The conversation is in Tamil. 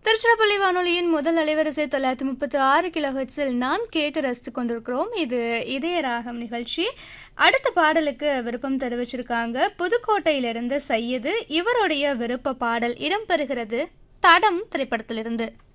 திருச்சிராப்பள்ளி வானொலியின் முதல் அலைவரிசை 936 கிலோஹெர்ட்ஸில் நாம் கேட்டு ரசித்து கொண்டிருக்கிறோம். இது இதய ராகம் நிகழ்ச்சி. அடுத்த பாடலுக்கு விருப்பம் தெரிவிச்சிருக்காங்க புதுக்கோட்டையிலிருந்து சையது. இவருடைய விருப்ப பாடல் இடம்பெறுகிறது தடம் திரைப்படத்திலிருந்து.